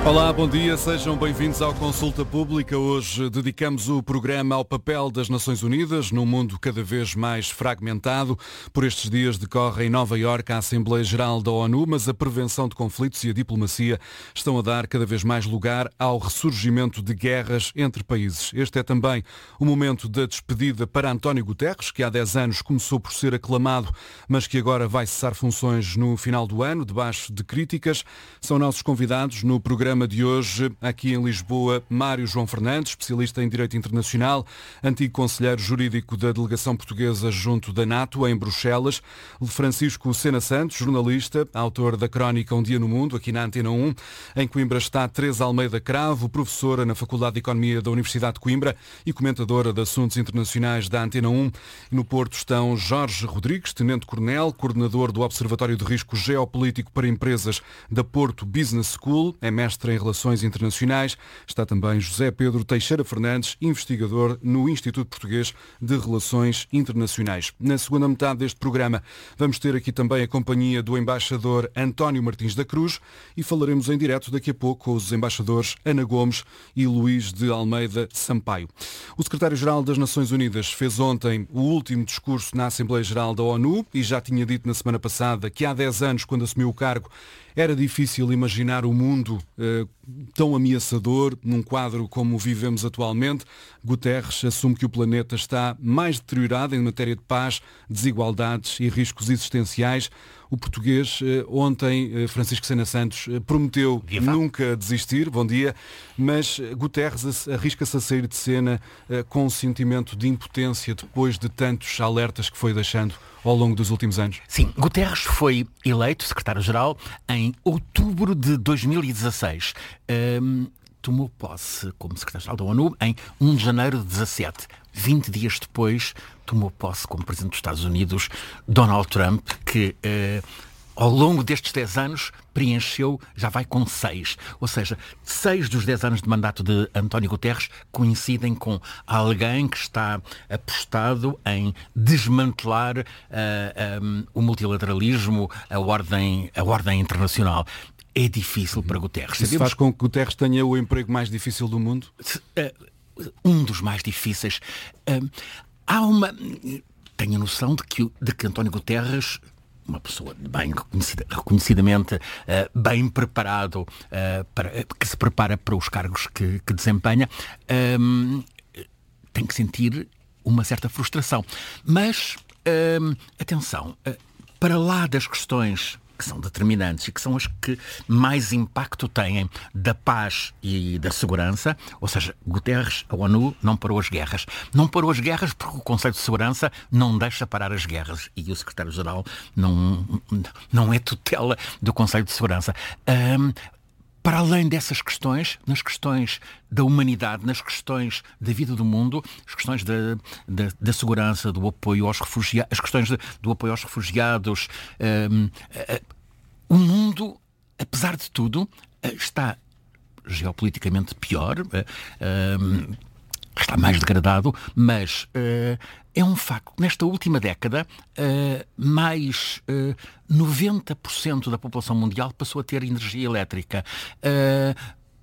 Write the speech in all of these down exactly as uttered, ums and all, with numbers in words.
Olá, bom dia, sejam bem-vindos ao Consulta Pública. Hoje dedicamos o programa ao papel das Nações Unidas num mundo cada vez mais fragmentado. Por estes dias decorre em Nova Iorque a Assembleia Geral da ONU, mas a prevenção de conflitos e a diplomacia estão a dar cada vez mais lugar ao ressurgimento de guerras entre países. Este é também o momento da despedida para António Guterres, que há dez anos começou por ser aclamado, mas que agora vai cessar funções no final do ano, debaixo de críticas. São nossos convidados no programa de hoje, aqui em Lisboa, Mário João Fernandes, especialista em Direito Internacional, antigo conselheiro jurídico da delegação portuguesa junto da NATO, em Bruxelas. Francisco Sena Santos, jornalista, autor da crónica Um Dia no Mundo, aqui na Antena um. Em Coimbra está Teresa Almeida Cravo, professora na Faculdade de Economia da Universidade de Coimbra e comentadora de assuntos internacionais da Antena um. No Porto estão Jorge Rodrigues, tenente-coronel, coordenador do Observatório de Risco Geopolítico para Empresas da Porto Business School, é mestre em Relações Internacionais. Está também José Pedro Teixeira Fernandes, investigador no Instituto Português de Relações Internacionais. Na segunda metade deste programa vamos ter aqui também a companhia do embaixador António Martins da Cruz e falaremos em direto daqui a pouco com os embaixadores Ana Gomes e Luís de Almeida Sampaio. O secretário-geral das Nações Unidas fez ontem o último discurso na Assembleia Geral da ONU e já tinha dito na semana passada que há dez anos, quando assumiu o cargo, era difícil imaginar o mundo eh, tão ameaçador num quadro como vivemos atualmente. Guterres assume que o planeta está mais deteriorado em matéria de paz, desigualdades e riscos existenciais. O português, eh, ontem, eh, Francisco Sena Santos, eh, prometeu nunca desistir, bom dia, mas Guterres arrisca-se a sair de cena eh, com um sentimento de impotência depois de tantos alertas que foi deixando ao longo dos últimos anos. Sim, Guterres foi eleito secretário-geral em outubro de dois mil e dezasseis. Um, tomou posse como secretário-geral da ONU em primeiro de janeiro de dezassete. vinte dias depois, tomou posse como presidente dos Estados Unidos Donald Trump, que uh, ao longo destes dez anos preencheu, já vai com seis. Ou seja, seis dos dez anos de mandato de António Guterres coincidem com alguém que está apostado em desmantelar uh, um, o multilateralismo, a ordem, a ordem internacional. É difícil para Guterres. Isso faz com que Guterres tenha o emprego mais difícil do mundo? Um dos mais difíceis. Há uma... Tenho a noção de que, de que António Guterres, uma pessoa bem reconhecida, reconhecidamente uh, bem preparado, uh, para, que se prepara para os cargos que, que desempenha, um, tem que sentir uma certa frustração. Mas, um, atenção, uh, para lá das questões que são determinantes e que são as que mais impacto têm da paz e da segurança, ou seja, Guterres, a ONU, não parou as guerras. Não parou as guerras porque o Conselho de Segurança não deixa parar as guerras e o secretário-geral não, não é tutela do Conselho de Segurança. Um, Para além dessas questões, nas questões da humanidade, nas questões da vida do mundo, as questões da, da, da segurança, do apoio aos refugiados, as questões de, do apoio aos refugiados, um, uh, o mundo, apesar de tudo, uh, está geopoliticamente pior, uh, um, está mais degradado, mas uh, é um facto. Nesta última década, uh, mais uh, noventa por cento da população mundial passou a ter energia elétrica. Uh,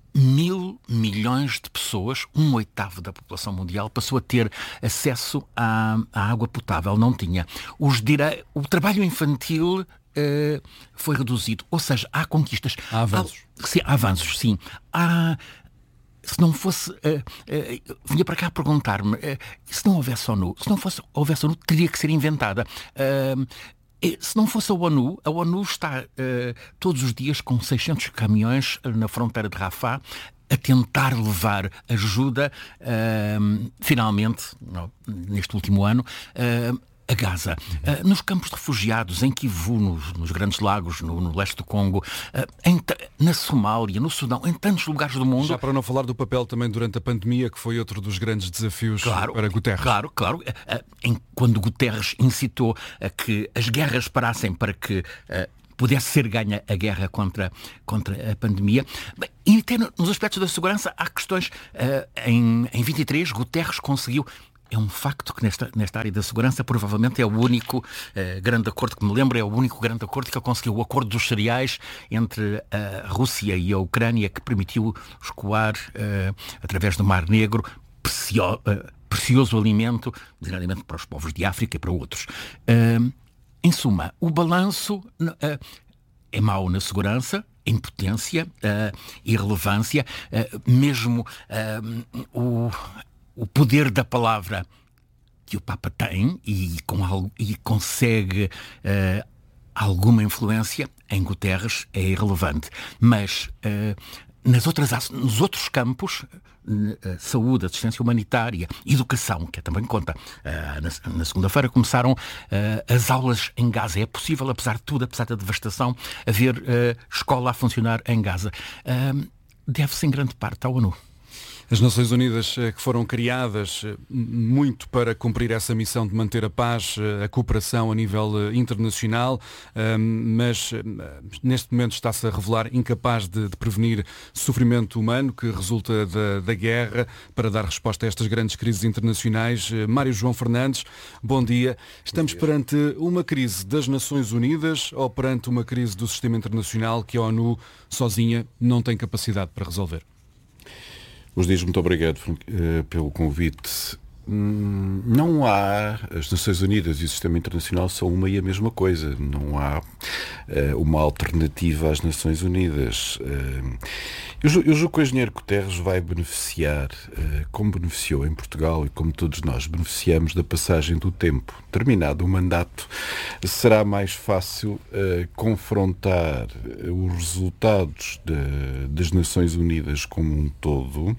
mil milhões de pessoas, um oitavo da população mundial, passou a ter acesso à, à água potável. Não tinha. Os dire... O trabalho infantil uh, foi reduzido. Ou seja, há conquistas. Há avanços. Há, sim, há avanços, sim. Há... Se não fosse... Uh, uh, vinha para cá perguntar-me, uh, se não houvesse ONU, se não fosse, houvesse ONU, teria que ser inventada. Uh, se não fosse a ONU, a ONU está uh, todos os dias com seiscentos caminhões na fronteira de Rafah a tentar levar ajuda, uh, finalmente, no, neste último ano, uh, a Gaza. Uh, nos campos de refugiados, em Kivu, nos, nos Grandes Lagos, no, no leste do Congo, uh, em, na Somália, no Sudão, em tantos lugares do mundo. Já para não falar do papel também durante a pandemia, que foi outro dos grandes desafios claro, para Guterres. Claro, claro. Uh, em, quando Guterres incitou a que as guerras parassem para que uh, pudesse ser ganha a guerra contra, contra a pandemia. Bem, e até nos aspectos da segurança há questões. Uh, em, em vinte e três, Guterres conseguiu é um facto que nesta, nesta área da segurança provavelmente é o único uh, grande acordo que me lembro, é o único grande acordo que ele conseguiu, o acordo dos cereais entre a Rússia e a Ucrânia, que permitiu escoar uh, através do Mar Negro precio, uh, precioso alimento, designadamente para os povos de África e para outros. Uh, em suma, o balanço uh, é mau na segurança, impotência, uh, irrelevância, uh, mesmo uh, o, o poder da palavra que o Papa tem e, com algo, e consegue uh, alguma influência em Guterres é irrelevante. Mas uh, nas outras, nos outros campos, uh, saúde, assistência humanitária, educação, que também conta. Uh, na, na segunda-feira começaram uh, as aulas em Gaza. É possível, apesar de tudo, apesar da devastação, haver uh, escola a funcionar em Gaza. Uh, deve-se em grande parte à ONU. As Nações Unidas que foram criadas muito para cumprir essa missão de manter a paz, a cooperação a nível internacional, mas neste momento está-se a revelar incapaz de, de prevenir sofrimento humano que resulta da, da guerra para dar resposta a estas grandes crises internacionais. Mário João Fernandes, bom dia. Estamos perante uma crise das Nações Unidas ou perante uma crise do sistema internacional que a ONU sozinha não tem capacidade para resolver? Bom dias, muito obrigado uh, pelo convite. Hum, não há, as Nações Unidas e o sistema internacional são uma e a mesma coisa. Não há uh, uma alternativa às Nações Unidas. Uh, eu, eu julgo que o engenheiro Guterres vai beneficiar, uh, como beneficiou em Portugal e como todos nós beneficiamos da passagem do tempo. Terminado o mandato, será mais fácil uh, confrontar os resultados de, das Nações Unidas como um todo uh,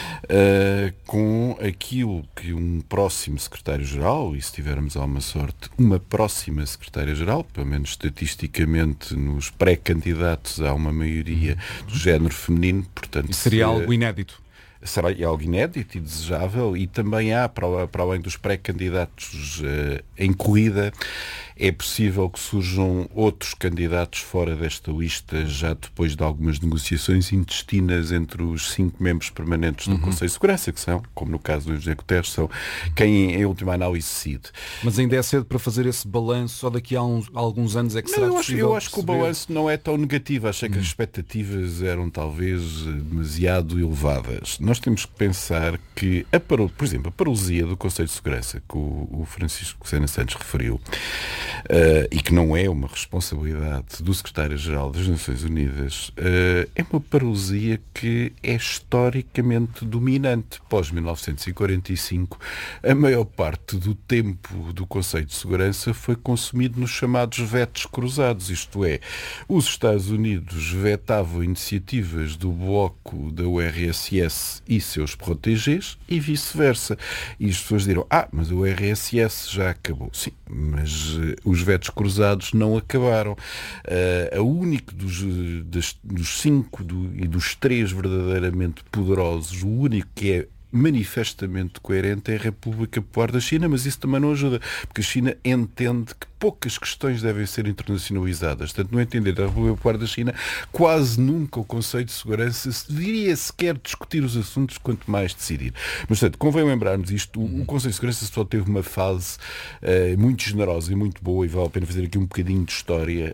com aquilo que um próximo secretário-geral, e se tivermos alguma sorte, uma próxima secretária-geral, pelo menos estatisticamente nos pré-candidatos há uma maioria do género feminino, portanto... Isso seria algo inédito. Será algo inédito e desejável, e também há, para, para além dos pré-candidatos uh, em corrida, é possível que surjam outros candidatos fora desta lista, já depois de algumas negociações intestinas entre os cinco membros permanentes do uhum. Conselho de Segurança, que são, como no caso do engenheiro Guterres, são quem em última análise decide. Mas ainda é cedo para fazer esse balanço, só daqui a, uns, a alguns anos é que não, será eu possível acho, Eu acho que o balanço não é tão negativo. Achei que uhum. as expectativas eram talvez demasiado elevadas. Nós temos que pensar que, a paro, por exemplo, a parousia do Conselho de Segurança, que o, o Francisco Sena Santos referiu, Uh, e que não é uma responsabilidade do secretário-geral das Nações Unidas, uh, é uma parousia que é historicamente dominante. Pós mil novecentos e quarenta e cinco, a maior parte do tempo do Conselho de Segurança foi consumido nos chamados vetos cruzados, isto é, os Estados Unidos vetavam iniciativas do bloco da U R S S e seus protégés e vice-versa. E as pessoas dirão, ah, mas o U R S S já acabou. Sim, mas uh, os vetos cruzados não acabaram. Uh, a único dos, das, dos cinco do, e dos três verdadeiramente poderosos, o único que é manifestamente coerente é a República Popular da China, mas isso também não ajuda, porque a China entende que poucas questões devem ser internacionalizadas. Portanto, no entender da República Popular da China, quase nunca o Conselho de Segurança se deveria sequer discutir os assuntos, quanto mais decidir. Mas, portanto, convém lembrarmos isto, o, o Conselho de Segurança só teve uma fase uh, muito generosa e muito boa, e vale a pena fazer aqui um bocadinho de história,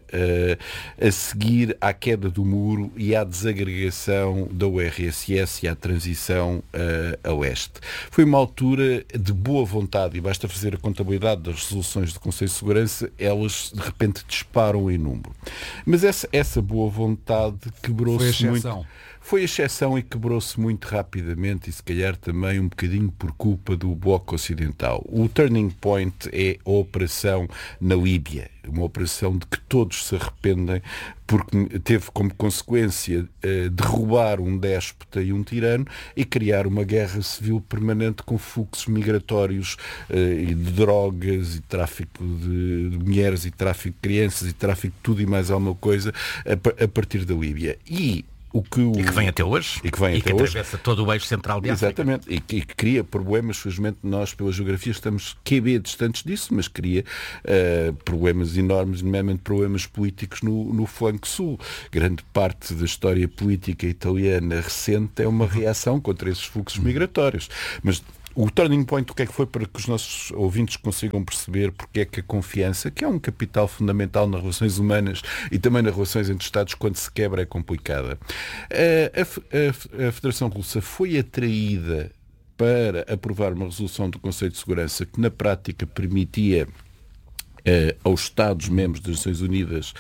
uh, a seguir à queda do muro e à desagregação da U R S S e à transição uh, a leste. Foi uma altura de boa vontade, e basta fazer a contabilidade das resoluções do Conselho de Segurança, elas de repente disparam em número. Mas essa, essa boa vontade quebrou-se muito. Foi a exceção e quebrou-se muito rapidamente, e se calhar também um bocadinho por culpa do Bloco Ocidental. O turning point é a operação na Líbia, uma operação de que todos se arrependem, porque teve como consequência uh, derrubar um déspota e um tirano e criar uma guerra civil permanente com fluxos migratórios uh, e de drogas e tráfico de, de mulheres e tráfico de crianças e tráfico de tudo e mais alguma coisa a, a partir da Líbia. E O que o... E que vem até hoje. E que, vem e até que hoje. atravessa todo o eixo central de África. Exatamente. E que, e que cria problemas, felizmente nós, pela geografia, estamos Q B distantes disso, mas cria uh, problemas enormes, nomeadamente problemas políticos no, no flanco sul. Grande parte da história política italiana recente é uma reação contra esses fluxos migratórios. Mas O turning point, o que é que foi, para que os nossos ouvintes consigam perceber porque é que a confiança, que é um capital fundamental nas relações humanas e também nas relações entre Estados, quando se quebra é complicada. A, a, a Federação Russa foi atraída para aprovar uma resolução do Conselho de Segurança que na prática permitia Uh, aos Estados-membros das Nações Unidas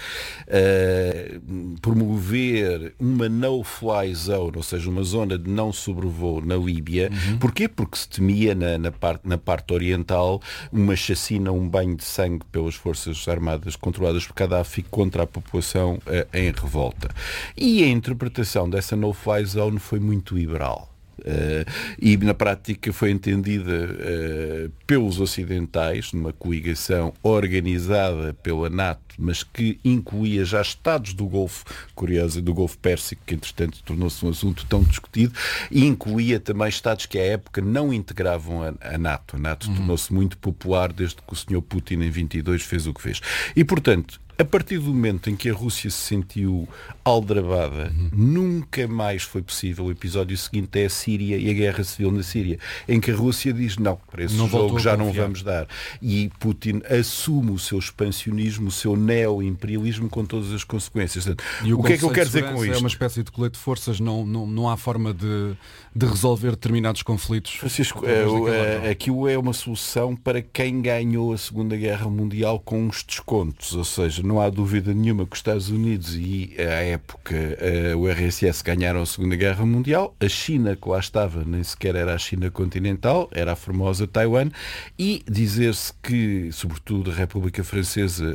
uh, promover uma no-fly zone, ou seja, uma zona de não sobrevoo na Líbia. Uhum. Porquê? Porque se temia na, na, parte, na parte oriental uma chacina, um banho de sangue pelas forças armadas controladas por Gaddafi contra a população uh, em revolta. E a interpretação dessa no-fly zone foi muito liberal. Uh, e na prática foi entendida uh, pelos ocidentais, numa coligação organizada pela NATO, mas que incluía já Estados do Golfo, curiosa, do Golfo Pérsico, que entretanto tornou-se um assunto tão discutido, e incluía também Estados que à época não integravam a, a NATO. A NATO uhum. tornou-se muito popular desde que o senhor Putin em vinte e dois fez o que fez. E portanto, a partir do momento em que a Rússia se sentiu aldrabada, uhum. nunca mais foi possível. O episódio seguinte é a Síria e a guerra civil na Síria, em que a Rússia diz não, para esse não jogo já não vamos dar. E Putin assume o seu expansionismo, o seu neo-imperialismo com todas as consequências. Portanto, e o, o que é que eu quero dizer com isto? É uma espécie de colete de forças, não, não, não há forma de, de resolver determinados conflitos. Francisco, é, é, aquilo é uma solução para quem ganhou a Segunda Guerra Mundial com uns descontos, ou seja, não há dúvida nenhuma que os Estados Unidos e, à época, o R S S ganharam a Segunda Guerra Mundial. A China, que lá estava, nem sequer era a China continental, era a formosa Taiwan. E dizer-se que, sobretudo, a República Francesa,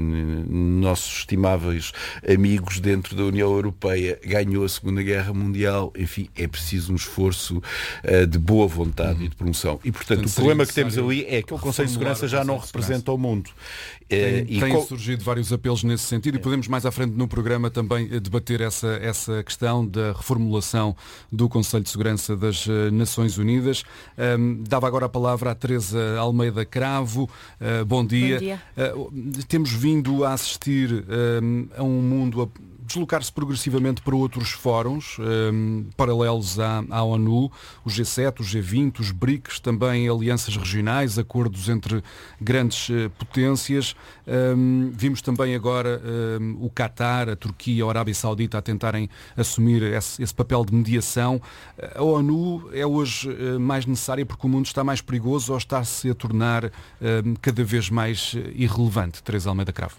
nossos estimáveis amigos dentro da União Europeia, ganhou a Segunda Guerra Mundial. Enfim, é preciso um esforço de boa vontade uhum. e de promoção. E, portanto, portanto o problema que temos ali é que o Conselho de Segurança já não representa o mundo. Tem, e têm co... surgido vários apelos nesse sentido e podemos mais à frente no programa também debater essa, essa questão da reformulação do Conselho de Segurança das Nações Unidas. Um, dava agora a palavra à Teresa Almeida Cravo. Uh, bom dia. Bom dia. Uh, temos vindo a assistir um, a um mundo a deslocar-se progressivamente para outros fóruns um, paralelos à, à ONU, o G sete, o G vinte, os BRICS, também alianças regionais, acordos entre grandes uh, potências. Um, vimos também agora um, o Qatar, a Turquia, a Arábia Saudita a tentarem assumir esse, esse papel de mediação. A ONU é hoje uh, mais necessária porque o mundo está mais perigoso ou está-se a tornar um, cada vez mais irrelevante? Teresa Almeida Cravo.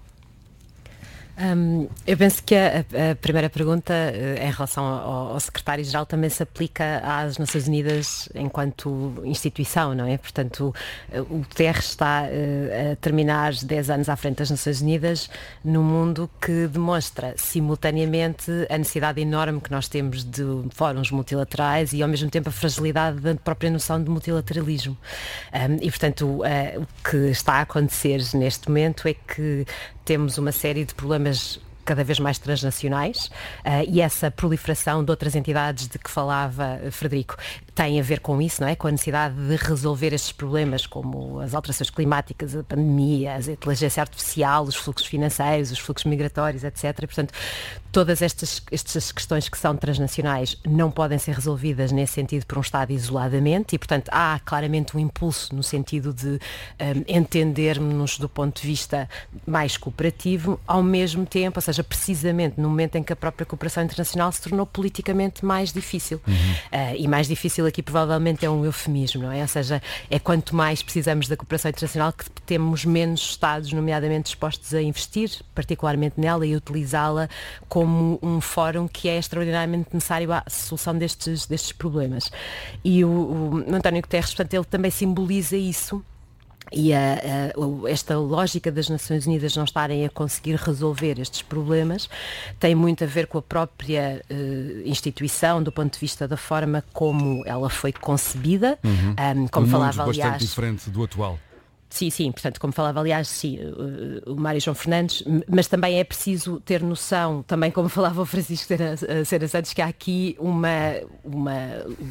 Um, eu penso que a, a primeira pergunta uh, em relação ao, ao secretário-geral também se aplica às Nações Unidas enquanto instituição, não é? Portanto, uh, o Guterres está uh, a terminar dez anos à frente das Nações Unidas num mundo que demonstra simultaneamente a necessidade enorme que nós temos de fóruns multilaterais e ao mesmo tempo a fragilidade da própria noção de multilateralismo. Um, e portanto, uh, o que está a acontecer neste momento é que temos uma série de problemas cada vez mais transnacionais uh, e essa proliferação de outras entidades de que falava uh, Frederico tem a ver com isso, não é? Com a necessidade de resolver estes problemas como as alterações climáticas, a pandemia, a inteligência artificial, os fluxos financeiros, os fluxos migratórios, etcétera. E, portanto, todas estas, estas questões que são transnacionais não podem ser resolvidas nesse sentido por um Estado isoladamente e, portanto, há claramente um impulso no sentido de um, entendermos do ponto de vista mais cooperativo, ao mesmo tempo, ou seja, precisamente no momento em que a própria cooperação internacional se tornou politicamente mais difícil. Uhum. Uh, e mais difícil aqui provavelmente é um eufemismo, não é? Ou seja, é quanto mais precisamos da cooperação internacional que temos menos Estados, nomeadamente, dispostos a investir, particularmente nela, e utilizá-la como um fórum que é extraordinariamente necessário à solução destes, destes problemas. E o, o António Guterres, portanto, ele também simboliza isso. E a, a, esta lógica das Nações Unidas não estarem a conseguir resolver estes problemas tem muito a ver com a própria uh, instituição, do ponto de vista da forma como ela foi concebida, uhum. um, como um falava, mundo aliás, bastante diferente do atual. Sim, sim, portanto, como falava, aliás, sim, o, o Mário João Fernandes, mas também é preciso ter noção, também como falava o Francisco Cera Santos, que há aqui uma... uma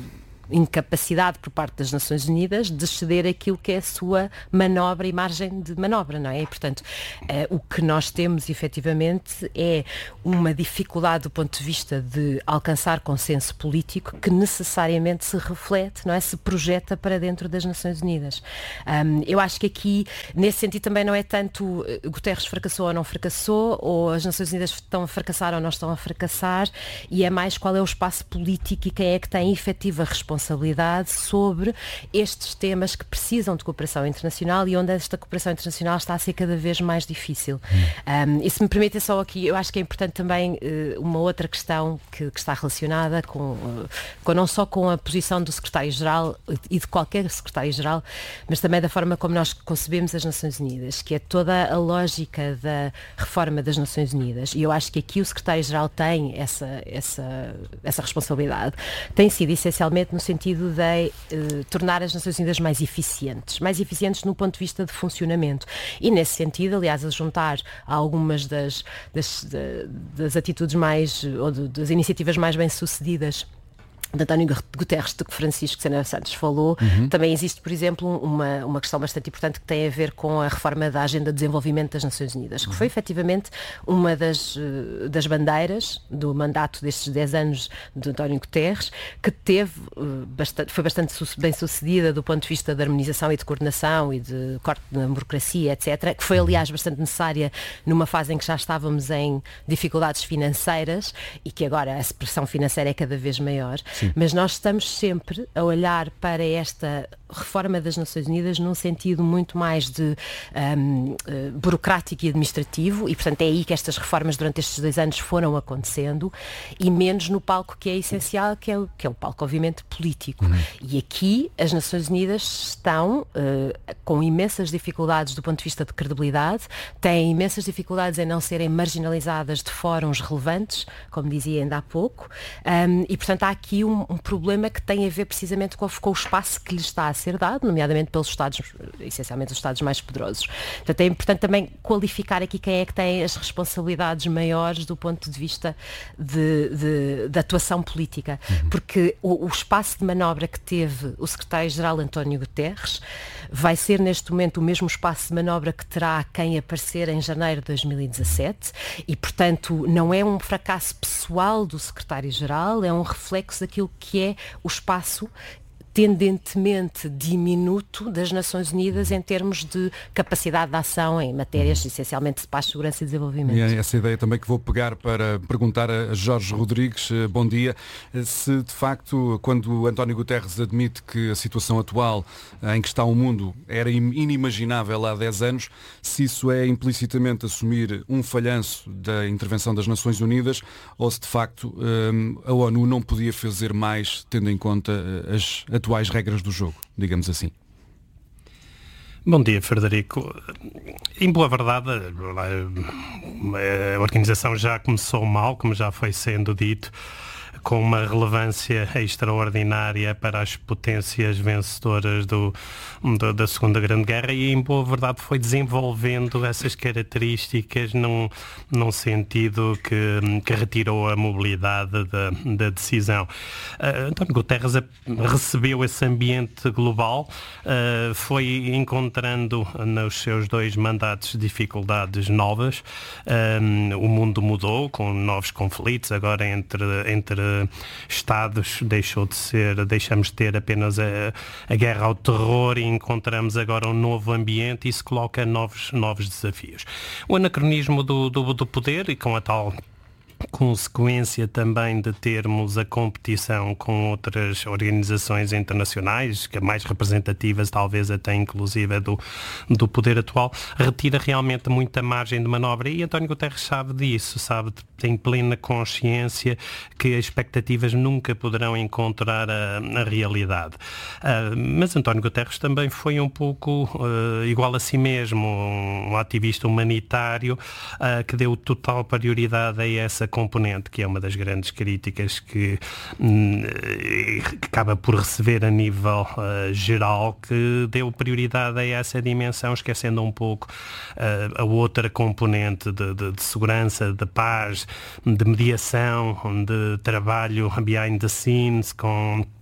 incapacidade por parte das Nações Unidas de ceder aquilo que é a sua manobra e margem de manobra, não é? E, portanto, uh, o que nós temos efetivamente é uma dificuldade do ponto de vista de alcançar consenso político que necessariamente se reflete, não é? Se projeta para dentro das Nações Unidas. Um, eu acho que aqui, nesse sentido, também não é tanto Guterres fracassou ou não fracassou, ou as Nações Unidas estão a fracassar ou não estão a fracassar, e é mais qual é o espaço político e quem é que tem efetiva responsabilidade responsabilidade sobre estes temas que precisam de cooperação internacional e onde esta cooperação internacional está a ser cada vez mais difícil. Um, e se me permitem só aqui, eu acho que é importante também uh, uma outra questão que, que está relacionada com, uh, com não só com a posição do secretário-geral e de qualquer secretário-geral, mas também da forma como nós concebemos as Nações Unidas, que é toda a lógica da reforma das Nações Unidas. E eu acho que aqui o secretário-geral tem essa, essa, essa responsabilidade. Tem sido essencialmente no sentido de eh, tornar as Nações Unidas mais eficientes, mais eficientes no ponto de vista de funcionamento. E nesse sentido, aliás, a juntar algumas das, das, das atitudes mais, ou de, das iniciativas mais bem-sucedidas de António Guterres, de que Francisco Sena Santos falou, uhum. Também existe, por exemplo, uma, uma questão bastante importante que tem a ver com a reforma da Agenda de Desenvolvimento das Nações Unidas, que foi efetivamente uma das, das bandeiras do mandato destes dez anos de António Guterres, que teve bastante, foi bastante bem sucedida do ponto de vista da harmonização e de coordenação e de corte da burocracia, etcétera, que foi, aliás, bastante necessária numa fase em que já estávamos em dificuldades financeiras e que agora a pressão financeira é cada vez maior. Sim. Mas nós estamos sempre a olhar para esta reforma das Nações Unidas num sentido muito mais de um, uh, burocrático e administrativo, e portanto é aí que estas reformas durante estes dois anos foram acontecendo, e menos no palco que é essencial, que é o, que é o palco obviamente político. Uhum. E aqui as Nações Unidas estão uh, com imensas dificuldades do ponto de vista de credibilidade, têm imensas dificuldades em não serem marginalizadas de fóruns relevantes, como dizia ainda há pouco, um, e portanto há aqui um Um, um problema que tem a ver precisamente com, com o espaço que lhe está a ser dado, nomeadamente pelos Estados, essencialmente os Estados mais poderosos. Portanto, é importante também qualificar aqui quem é que tem as responsabilidades maiores do ponto de vista de, de, de atuação política. Uhum. Porque o, o espaço de manobra que teve o secretário-geral António Guterres vai ser neste momento o mesmo espaço de manobra que terá quem aparecer em janeiro de dois mil e dezassete e, portanto, não é um fracasso pessoal do secretário-geral, é um reflexo daquilo que é o espaço tendentemente diminuto das Nações Unidas em termos de capacidade de ação em matérias essencialmente de paz, segurança e desenvolvimento. E é essa ideia também que vou pegar para perguntar a Jorge Rodrigues, bom dia, se de facto, quando António Guterres admite que a situação atual em que está o mundo era inimaginável há dez anos, se isso é implicitamente assumir um falhanço da intervenção das Nações Unidas ou se de facto a ONU não podia fazer mais tendo em conta as atuais regras do jogo, digamos assim. Bom dia, Frederico. Em boa verdade, a organização já começou mal, como já foi sendo dito, com uma relevância extraordinária para as potências vencedoras do, do, da Segunda Grande Guerra e, em boa verdade, foi desenvolvendo essas características num, num sentido que, que retirou a mobilidade da, da decisão. Uh, António Guterres recebeu esse ambiente global, uh, foi encontrando nos seus dois mandatos dificuldades novas. Uh, o mundo mudou, com novos conflitos, agora entre, entre Estados, deixou de ser, deixamos de ter apenas a, a guerra ao terror e encontramos agora um novo ambiente e isso coloca novos, novos desafios. O anacronismo do, do, do poder e com a tal consequência também de termos a competição com outras organizações internacionais, que é mais representativas talvez até inclusive do, do poder atual, retira realmente muita margem de manobra e António Guterres sabe disso, sabe, tem plena consciência que as expectativas nunca poderão encontrar a, a realidade. Uh, mas António Guterres também foi um pouco uh, igual a si mesmo, um ativista humanitário uh, que deu total prioridade a essa componente, que é uma das grandes críticas que, hum, que acaba por receber a nível uh, geral, que deu prioridade a essa dimensão, esquecendo um pouco uh, a outra componente de, de, de segurança, de paz, de mediação, de trabalho behind the scenes, com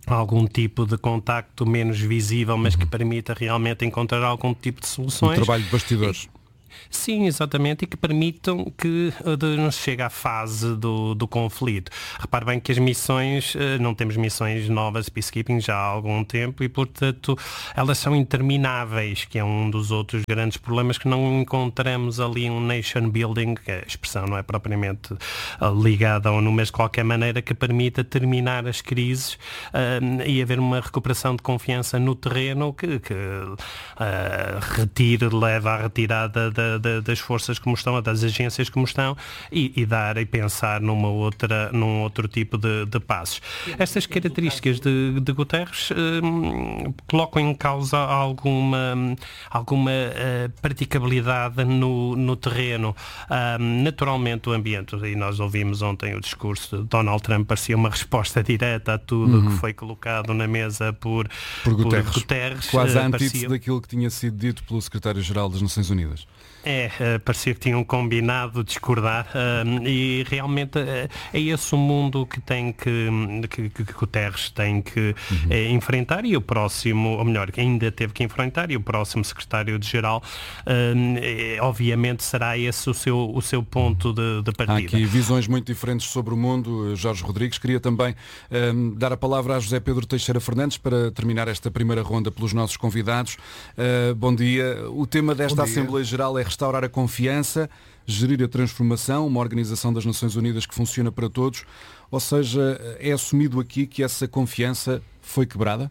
algum tipo de contacto menos visível, mas que permita realmente encontrar algum tipo de soluções. Um trabalho de bastidores. Sim, exatamente, e que permitam que não se chegue à fase do, do conflito. Repare bem que as missões, não temos missões novas de peacekeeping já há algum tempo e, portanto, elas são intermináveis, que é um dos outros grandes problemas, que não encontramos ali um nation building, que a expressão não é propriamente ligada à ONU, mas de qualquer maneira que permita terminar as crises uh, e haver uma recuperação de confiança no terreno que, que uh, retire, leva à retirada da das forças como estão, das agências como estão e, e dar e pensar numa outra, num outro tipo de, de passos. Estas características de, de Guterres hum, colocam em causa alguma, alguma uh, praticabilidade no, no terreno. Um, naturalmente o ambiente, e nós ouvimos ontem o discurso de Donald Trump, parecia uma resposta direta a tudo uhum. que foi colocado na mesa por, por Guterres. Por Guterres. Quase a uh, antítese parecia... daquilo que tinha sido dito pelo secretário-geral das Nações Unidas. É, uh, parecia que tinham combinado discordar uh, e realmente uh, é esse o mundo que tem que, que, que Guterres tem que uhum. uh, enfrentar e o próximo, ou melhor, que ainda teve que enfrentar e o próximo secretário-geral uh, obviamente será esse o seu, o seu ponto de, de partida. Há aqui visões muito diferentes sobre o mundo. Jorge Rodrigues, queria também um, dar a palavra a José Pedro Teixeira Fernandes para terminar esta primeira ronda pelos nossos convidados. Uh, bom dia. O tema desta Assembleia Geral é restaurar a confiança, gerir a transformação, uma organização das Nações Unidas que funciona para todos, ou seja, é assumido aqui que essa confiança foi quebrada?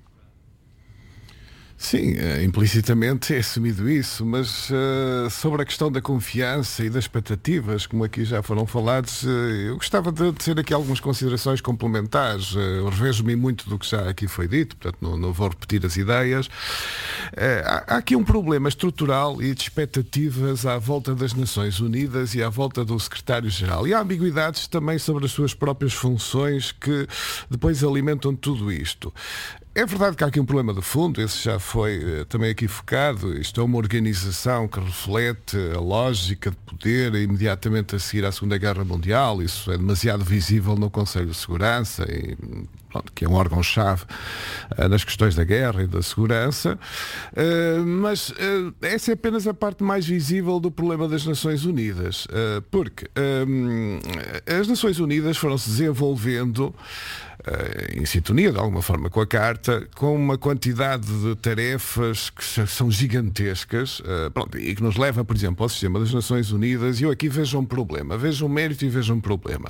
Sim, implicitamente é assumido isso, mas uh, sobre a questão da confiança e das expectativas, como aqui já foram falados, uh, eu gostava de ter aqui algumas considerações complementares. Uh, eu revejo-me muito do que já aqui foi dito, portanto não, não vou repetir as ideias. Uh, há, há aqui um problema estrutural e de expectativas à volta das Nações Unidas e à volta do secretário-geral. E há ambiguidades também sobre as suas próprias funções que depois alimentam tudo isto. É verdade que há aqui um problema de fundo, esse já foi uh, também aqui focado. Isto é uma organização que reflete a lógica de poder imediatamente a seguir à Segunda Guerra Mundial. Isso é demasiado visível no Conselho de Segurança, e, pronto, que é um órgão-chave uh, nas questões da guerra e da segurança. Uh, mas uh, essa é apenas a parte mais visível do problema das Nações Unidas. Uh, porque uh, as Nações Unidas foram-se desenvolvendo Uh, em sintonia de alguma forma com a Carta, com uma quantidade de tarefas que são gigantescas, uh, pronto, e que nos leva, por exemplo, ao sistema das Nações Unidas. E eu aqui vejo um problema, vejo um mérito e vejo um problema.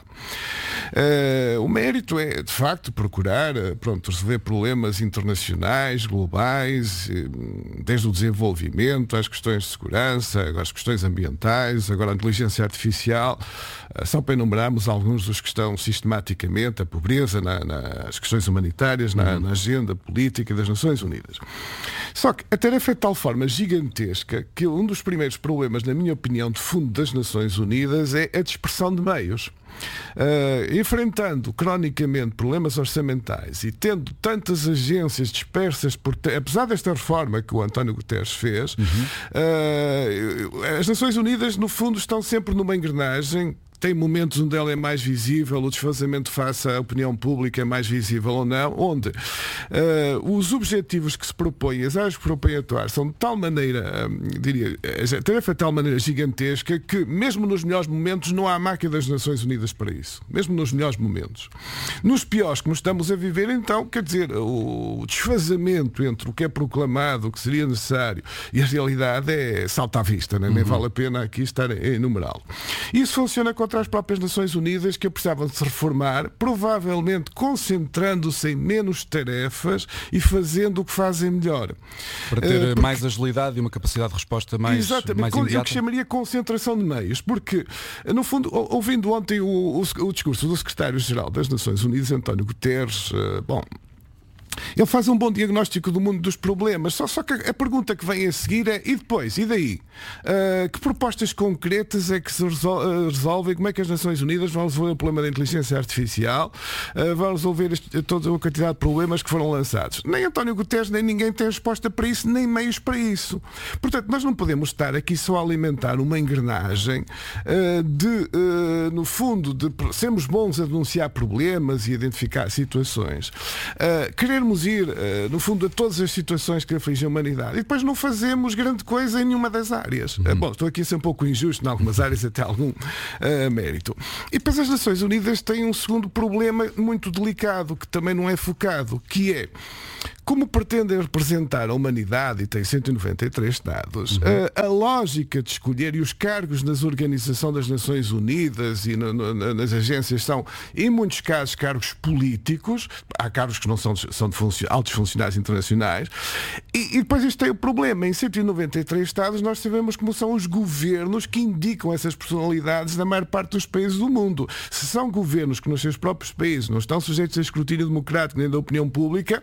Uh, o mérito é, de facto, procurar uh, pronto, resolver problemas internacionais, globais, uh, desde o desenvolvimento às questões de segurança, às questões ambientais, agora a inteligência artificial, uh, só para enumerarmos alguns dos que estão sistematicamente, a pobreza na nas questões humanitárias, na, na agenda política das Nações Unidas. Só que a tarefa é de tal forma gigantesca que um dos primeiros problemas, na minha opinião, de fundo das Nações Unidas é a dispersão de meios. Uh, enfrentando cronicamente problemas orçamentais e tendo tantas agências dispersas, por te... apesar desta reforma que o António Guterres fez, uhum. uh, as Nações Unidas, no fundo, estão sempre numa engrenagem. Tem momentos onde ela é mais visível, o desfazamento face à opinião pública é mais visível ou não, onde uh, os objetivos que se propõem, as áreas que propõem atuar, são de tal maneira, um, diria, a tarefa é de tal maneira gigantesca que, mesmo nos melhores momentos, não há máquina das Nações Unidas para isso. Mesmo nos melhores momentos. Nos piores, como estamos a viver, então, quer dizer, o desfazamento entre o que é proclamado, o que seria necessário, e a realidade é salta à vista, né? Uhum. Nem vale a pena aqui estar a enumerá-lo. Isso funciona contra as próprias Nações Unidas, que precisavam de se reformar, provavelmente concentrando-se em menos tarefas e fazendo o que fazem melhor. Para ter uh, porque... mais agilidade e uma capacidade de resposta mais, Exatamente, mais imediata. Eu que chamaria concentração de meios, porque, no fundo, ouvindo ontem o, o, o discurso do secretário-geral das Nações Unidas, António Guterres, uh, bom, Ele faz um bom diagnóstico do mundo dos problemas, só, só que a pergunta que vem a seguir é: e depois? E daí? Uh, que propostas concretas é que se resol- resolvem? Como é que as Nações Unidas vão resolver o problema da inteligência artificial? Uh, vão resolver este, toda a quantidade de problemas que foram lançados? Nem António Guterres, nem ninguém tem resposta para isso, nem meios para isso. Portanto, nós não podemos estar aqui só a alimentar uma engrenagem uh, de, uh, no fundo, de sermos bons a denunciar problemas e identificar situações. Uh, querermos ir, uh, no fundo, a todas as situações que afligem a humanidade e depois não fazemos grande coisa em nenhuma das áreas. Uhum. Uh, bom, estou aqui a ser um pouco injusto, em algumas áreas até algum uh, mérito. E depois as Nações Unidas têm um segundo problema muito delicado, que também não é focado, que é: como pretendem representar a humanidade, e tem cento e noventa e três Estados, uhum. a, a lógica de escolher e os cargos nas Organização das Nações Unidas e no, no, nas agências são, em muitos casos, cargos políticos. Há cargos que não são, são de funcio, altos funcionários internacionais. E, e depois este tem o problema: em cento e noventa e três Estados nós sabemos como são os governos que indicam essas personalidades na maior parte dos países do mundo. Se são governos que nos seus próprios países não estão sujeitos a escrutínio democrático nem da opinião pública,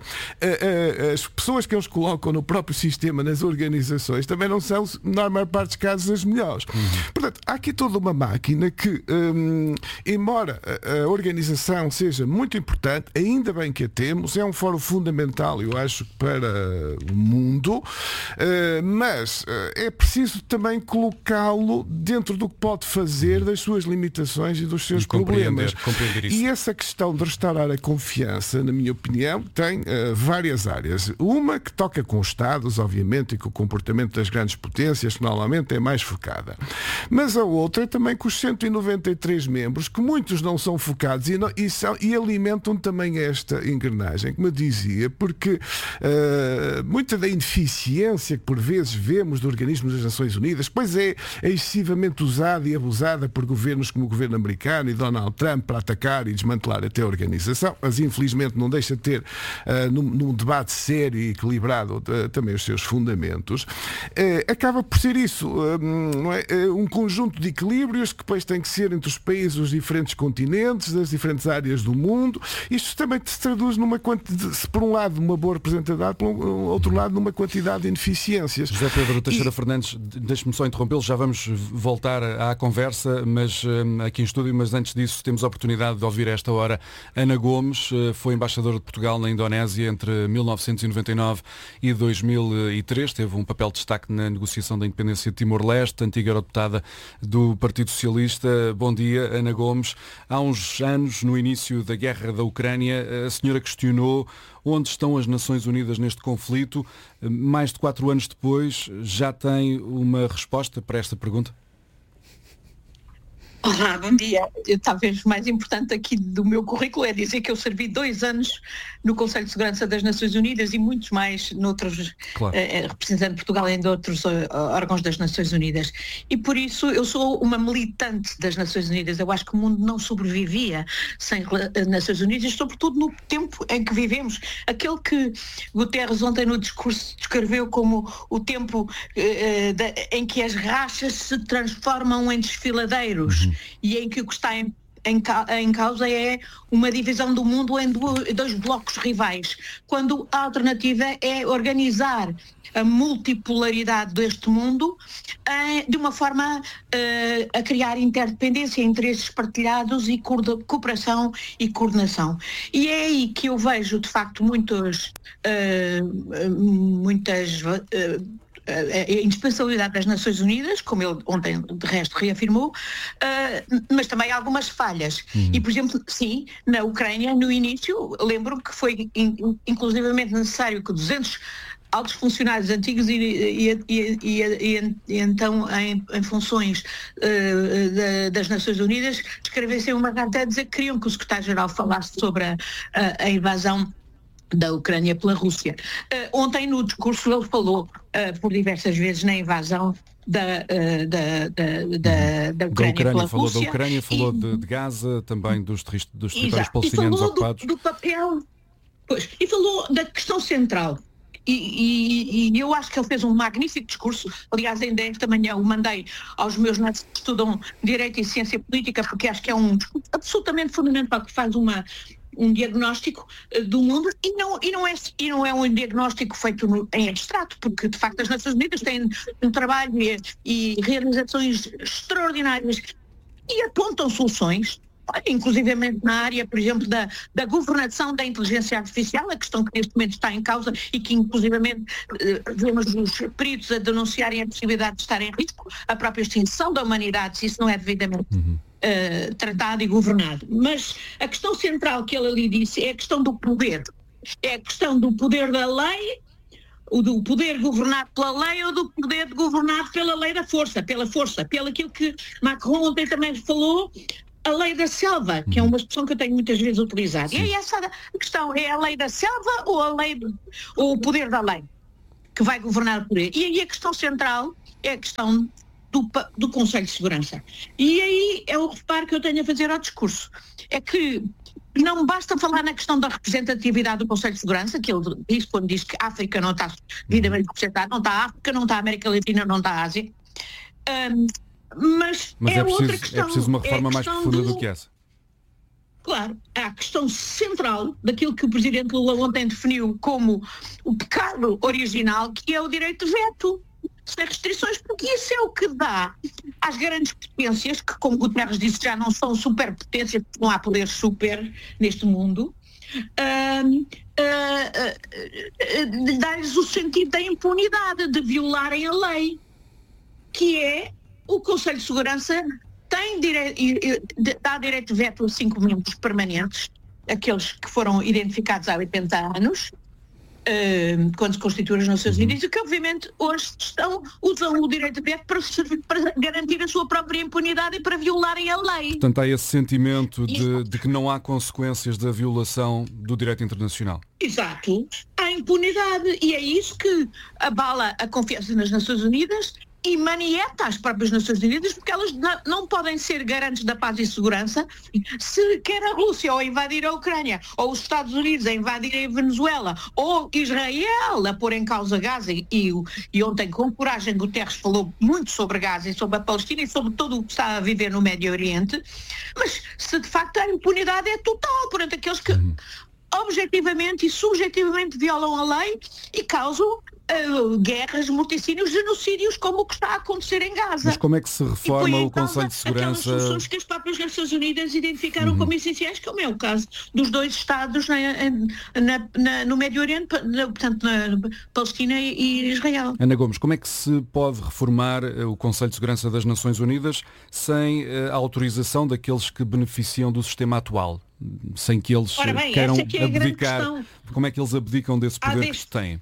as pessoas que eles colocam no próprio sistema, nas organizações, também não são, na maior parte dos casos, as melhores. Uhum. Portanto, há aqui toda uma máquina que, hum, embora a, a organização seja muito importante, ainda bem que a temos, é um fórum fundamental, eu acho, para o mundo, uh, mas uh, é preciso também colocá-lo dentro do que pode fazer, das suas limitações e dos seus e compreender, problemas. Compreender isso. E essa questão de restaurar a confiança, na minha opinião, tem uh, várias áreas. Uma que toca com os Estados, obviamente, e com o comportamento das grandes potências, que normalmente é mais focada. Mas a outra é também com os cento e noventa e três membros, que muitos não são focados e, não, e, são, e alimentam também esta engrenagem, como eu dizia, porque uh, muita da ineficiência que por vezes vemos do organismo das Nações Unidas, pois é, é excessivamente usada e abusada por governos como o governo americano e Donald Trump para atacar e desmantelar até a organização, mas infelizmente não deixa de ter uh, num, num debate sério e equilibrado uh, também os seus fundamentos. Uh, acaba por ser isso, uh, não é? Uh, um conjunto de equilíbrios que depois tem que ser entre os países dos diferentes continentes, das diferentes áreas do mundo. Isto também se traduz numa quantidade, se por um lado numa boa representatividade, por um, outro lado numa quantidade de ineficiências. José Pedro Teixeira e... Fernandes, deixe-me só interrompê-lo, já vamos voltar à conversa, mas aqui em estúdio, mas antes disso temos a oportunidade de ouvir a esta hora Ana Gomes, foi embaixadora de Portugal na Indonésia entre mil novecentos e noventa e nove e dois mil e três, teve um papel de destaque na negociação da independência de Timor-Leste, antiga eurodeputada do Partido Socialista. Bom dia, Ana Gomes. Há uns anos, no início da guerra da Ucrânia, a senhora questionou onde estão as Nações Unidas neste conflito. Mais de quatro anos depois, já tem uma resposta para esta pergunta? Olá, bom dia. Eu, talvez o mais importante aqui do meu currículo é dizer que eu servi dois anos no Conselho de Segurança das Nações Unidas e muitos mais noutros, claro. eh, representando Portugal em outros uh, órgãos das Nações Unidas. E por isso eu sou uma militante das Nações Unidas. Eu acho que o mundo não sobrevivia sem uh, Nações Unidas, sobretudo no tempo em que vivemos. Aquele que Guterres ontem no discurso descreveu como o tempo uh, de, em que as rachas se transformam em desfiladeiros. Uhum. E em que o que está em, em, em causa é uma divisão do mundo em dois, dois blocos rivais, quando a alternativa é organizar a multipolaridade deste mundo eh, de uma forma eh, a criar interdependência, interesses partilhados e cooperação e coordenação. E é aí que eu vejo, de facto, muitos, eh, muitas... Eh, a indispensabilidade das Nações Unidas, como ele ontem de resto reafirmou, uh, mas também algumas falhas. Uhum. E, por exemplo, sim, na Ucrânia, no início, lembro-me que foi in, inclusivamente necessário que duzentos altos funcionários antigos e, e, e, e, e, e então em, em funções uh, da, das Nações Unidas escrevessem uma carta a dizer que queriam que o secretário-geral falasse sobre a, a, a invasão da Ucrânia pela Rússia. Uh, ontem no discurso ele falou uh, por diversas vezes na invasão da, uh, da, da, da, da Ucrânia, da Ucrânia pela falou Rússia. Da Ucrânia, falou e, de, de Gaza, também dos, dos territórios exato, palestinianos e falou ocupados. Do, do papel, pois, e falou da questão central. E, e, e eu acho que ele fez um magnífico discurso. Aliás, ainda esta manhã o mandei aos meus netos que estudam Direito e Ciência Política, porque acho que é um discurso absolutamente fundamental, que faz uma um diagnóstico uh, do mundo e não, e, não é, e não é um diagnóstico feito no, em abstrato, porque de facto as Nações Unidas têm um trabalho e, e realizações extraordinárias e apontam soluções, inclusivamente na área, por exemplo, da, da governação da inteligência artificial, a questão que neste momento está em causa e que inclusivamente vemos os peritos a denunciarem a possibilidade de estar em risco, a própria extinção da humanidade, se isso não é devidamente uhum. uh, tratado e governado. Mas a questão central que ele ali disse é a questão do poder. É a questão do poder da lei, o do poder governado pela lei ou do poder governado pela lei da força, pela força, pelo aquilo que Macron ontem também falou, a lei da selva, que é uma expressão que eu tenho muitas vezes utilizado. Sim. E é essa a questão, é a lei da selva ou a lei do, ou o poder da lei que vai governar o poder? E aí a questão central é a questão do, do Conselho de Segurança. E aí é o reparo que eu tenho a fazer ao discurso. É que não basta falar na questão da representatividade do Conselho de Segurança, que ele diz quando diz que a África não está devidamente representada, não está a África, não está a América Latina, não está a Ásia. Um, Mas, Mas é, é, preciso, outra questão, é preciso uma reforma é mais profunda do... do que essa. Claro, há a questão central daquilo que o Presidente Lula ontem definiu como o pecado original, que é o direito de veto, sem restrições, porque isso é o que dá às grandes potências, que como Guterres disse já não são superpotências, porque não há poder super neste mundo, uh, uh, uh, uh, dá-lhes o sentido da impunidade, de violarem a lei, que é o Conselho de Segurança tem direito, dá direito de veto a cinco membros permanentes, aqueles que foram identificados há oitenta anos, uh, quando se constituem as Nações Unidas, e que obviamente hoje estão, usam o direito de veto para, para garantir a sua própria impunidade e para violarem a lei. Portanto, há esse sentimento de, de que não há consequências da violação do direito internacional. Exato. Há impunidade e é isso que abala a confiança nas Nações Unidas e manieta as próprias Nações Unidas, porque elas não, não podem ser garantes da paz e segurança se quer a Rússia ao invadir a Ucrânia, ou os Estados Unidos a invadirem a Venezuela, ou Israel a pôr em causa Gaza, e, e ontem com coragem Guterres falou muito sobre Gaza e sobre a Palestina e sobre tudo o que está a viver no Médio Oriente, mas se de facto a impunidade é total, portanto aqueles que objetivamente e subjetivamente violam a lei e causam Uh, guerras, morticínios, genocídios, como o que está a acontecer em Gaza. Mas como é que se reforma o Conselho de Segurança? Aquelas soluções que as próprias Nações Unidas identificaram uhum. como essenciais, como é o caso dos dois Estados na, na, na, no Médio Oriente, na, portanto, na Palestina e, e Israel. Ana Gomes, como é que se pode reformar o Conselho de Segurança das Nações Unidas sem a autorização daqueles que beneficiam do sistema atual? Sem que eles bem, queiram é que é abdicar? Como é que eles abdicam desse poder deste... que têm?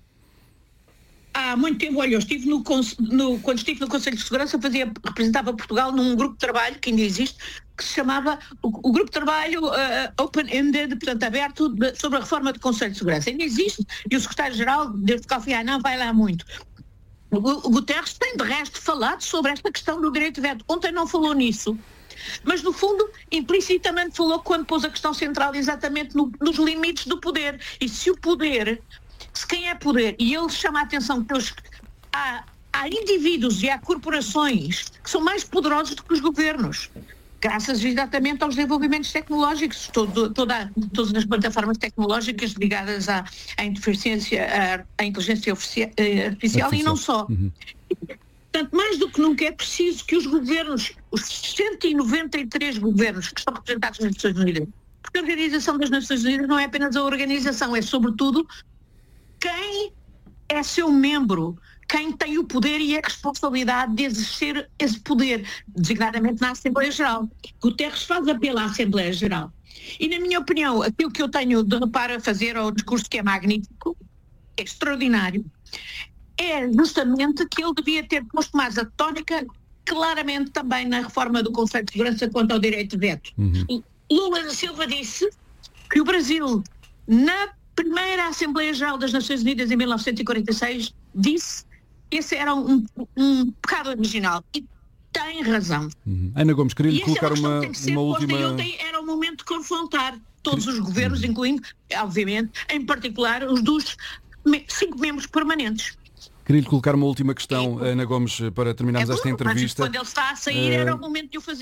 Há muito tempo, olha, eu estive no, no, quando estive no Conselho de Segurança, fazia, representava Portugal num grupo de trabalho que ainda existe, que se chamava o, o Grupo de Trabalho uh, Open-Ended, portanto aberto, de, sobre a reforma do Conselho de Segurança. Ainda existe, e o Secretário-Geral, desde Kofi Annan, vai lá muito. O, o Guterres tem, de resto, falado sobre esta questão do direito de veto. Ontem não falou nisso, mas, no fundo, implicitamente falou quando pôs a questão central exatamente no, nos limites do poder. E se o poder... Se quem é poder, e ele chama a atenção que os, há, há indivíduos e há corporações que são mais poderosos do que os governos, graças exatamente aos desenvolvimentos tecnológicos, todo, toda, todas as plataformas tecnológicas ligadas à, à, à, à inteligência artificial, artificial e não só. Uhum. Portanto, mais do que nunca é preciso que os governos, os cento e noventa e três governos que estão representados nas Nações Unidas, porque a Organização das Nações Unidas não é apenas a organização, é sobretudo quem é seu membro, quem tem o poder e a responsabilidade de exercer esse poder, designadamente na Assembleia Geral. Guterres faz apelo à Assembleia Geral. E, na minha opinião, aquilo que eu tenho de reparo a fazer ao discurso, que é magnífico, é extraordinário, é justamente que ele devia ter posto mais a tónica, claramente também na reforma do Conselho de Segurança quanto ao direito de veto. Uhum. Lula da Silva disse que o Brasil, na primeira Assembleia Geral das Nações Unidas em mil novecentos e quarenta e seis, disse que esse era um, um pecado original. E tem razão. Uhum. Ana Gomes, queria-lhe colocar é uma, que uma última... E ontem era o momento de confrontar todos os governos, uhum. incluindo, obviamente, em particular, os dos me- cinco membros permanentes. Queria-lhe colocar uma última questão, é, Ana Gomes, para terminarmos é esta bom, entrevista. Mas quando ele está a sair, uh... era o momento de o fazer.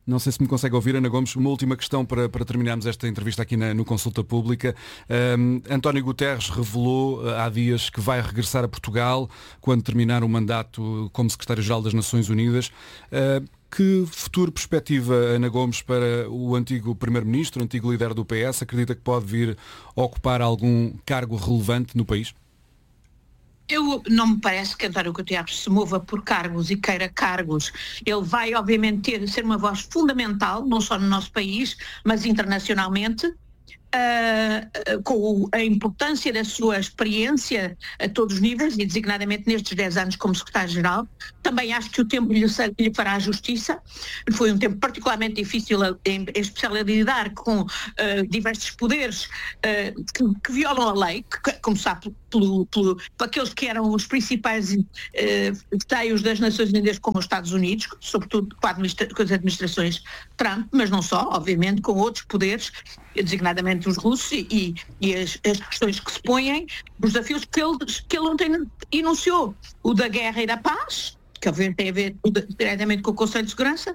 Não sei se me consegue ouvir, Ana Gomes. Uma última questão para, para terminarmos esta entrevista aqui na, no Consulta Pública. Um, António Guterres revelou uh, há dias que vai regressar a Portugal quando terminar o mandato como Secretário-Geral das Nações Unidas. Uh, que futuro perspectiva, Ana Gomes, para o antigo Primeiro-Ministro, o antigo líder do P S? Acredita que pode vir ocupar algum cargo relevante no país? Eu não me parece que António Guterres se mova por cargos e queira cargos. Ele vai, obviamente, ter, ser uma voz fundamental, não só no nosso país, mas internacionalmente. Uh, com a importância da sua experiência a todos os níveis e designadamente nestes dez anos como secretário-geral. Também acho que o tempo lhe, lhe fará justiça. Foi um tempo particularmente difícil, em, em especial a lidar com uh, diversos poderes uh, que, que violam a lei, que, como sabe, pelo, pelo, por aqueles que eram os principais uh, das Nações Unidas, como os Estados Unidos, sobretudo com, administra- com as administrações Trump, mas não só, obviamente, com outros poderes, designadamente os russos e, e as, as questões que se põem, os desafios que ele, que ele ontem enunciou, o da guerra e da paz, que obviamente tem a ver diretamente com o Conselho de Segurança,